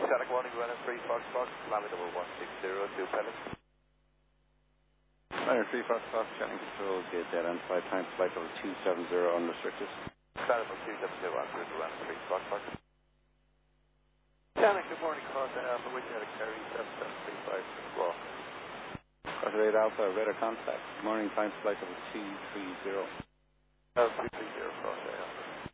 Static warning, running 3 Foxtrot, kilometer 1602 Pellet. Runner 3 Foxtrot, Channing Control, gauge identified, time flight level 270 unrestricted. Static level 270 on route to running 3 Foxtrot. Channing, good morning, contact Alpha, with you at a carry 7735 Squawk. Roger 8 Alpha, radar contact. Good morning, time flight level 230. 230, contact Alpha.